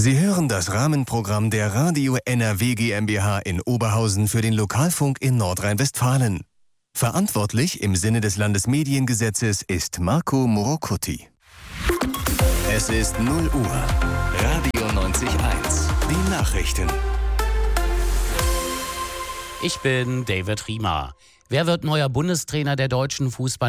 Sie hören das Rahmenprogramm der Radio NRW GmbH in Oberhausen für den Lokalfunk in Nordrhein-Westfalen. Verantwortlich im Sinne des Landesmediengesetzes ist Marco Morocuti. Es ist 0 Uhr. Radio 90.1. Die Nachrichten. Ich bin David Riemer. Wer wird neuer Bundestrainer der deutschen Fußball